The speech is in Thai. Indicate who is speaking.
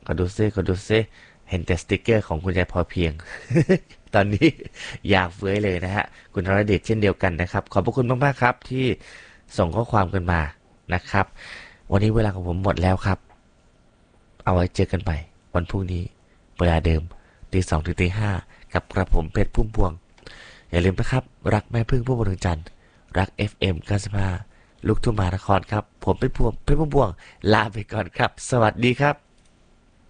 Speaker 1: ขอดูซิเห็นแต่สติกเกอร์ของคุณยายพอเพียง ตอนนี้อยากเฟ้ยเลยนะฮะคุณธรเดชเช่นเดียวกันนะครับขอบพระคุณมากๆครับที่ส่งข้อความกันมานะครับวันนี้เวลาของผมหมดแล้วครับเอาไว้เจอกันใหม่วันพรุ่งนี้เวลาเดิมตี 2 ถึงตี 5กับกระผมเพชรพุ่มพวงอย่าลืมนะครับรักแม่พึ่งผู้บริจันทร์รัก FM 95ลูกทุ่งมหานครครับผมเป็นพวงเพชรพุ่มพวงลาไปก่อนครับสวัสดีครับ